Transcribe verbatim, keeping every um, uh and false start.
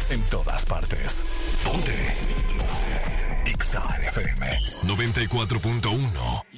En todas partes. Ponte. Ponte. Exa F M noventa y cuatro punto uno.